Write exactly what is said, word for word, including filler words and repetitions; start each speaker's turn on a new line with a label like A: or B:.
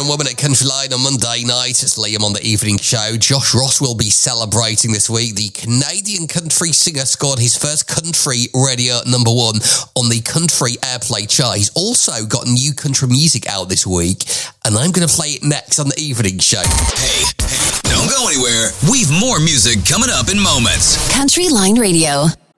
A: and Woman at Country Line on Monday night. It's Liam on the evening show. Josh Ross will be celebrating this week. The Canadian country singer scored his first country radio number one on the country airplay chart. He's also got new country music out this week, and I'm going to play it next on the evening show.
B: Hey, hey, don't go anywhere. We've more music coming up in moments.
C: Country Line Radio.